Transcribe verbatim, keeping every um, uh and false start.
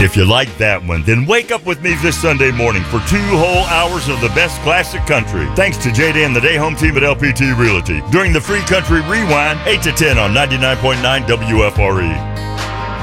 If you like that one, then wake up with me this Sunday morning for two whole hours of the best classic country. Thanks to J D and the Day Home team at L P T Realty during the Free Country Rewind, eight to ten on ninety-nine point nine W F R E.